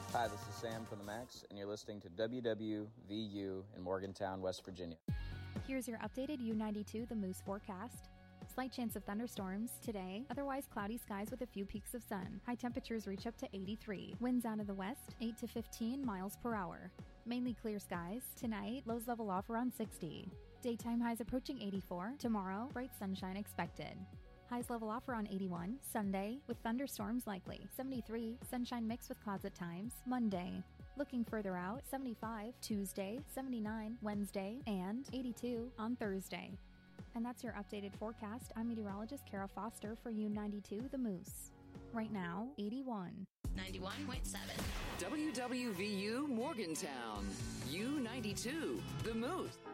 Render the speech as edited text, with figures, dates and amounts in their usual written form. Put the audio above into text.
Hi, this is Sam from the Max, and you're listening to WWVU in Morgantown, West Virginia. Here's your updated U92 The Moose forecast. Slight chance of thunderstorms today, otherwise cloudy skies with a few peaks of sun. High temperatures reach up to 83. Winds out of the west, 8 to 15 miles per hour. Mainly clear skies. Tonight, lows level off around 60. Daytime highs approaching 84. Tomorrow, bright sunshine expected. Highs level off around 81. Sunday, with thunderstorms likely. 73. Sunshine mixed with clouds at times. Monday. Looking further out, 75. Tuesday, 79. Wednesday, and 82 on Thursday. And that's your updated forecast. I'm meteorologist Kara Foster for U92 The Moose. Right now, 81. 91.7. WWVU Morgantown. U92 The Moose.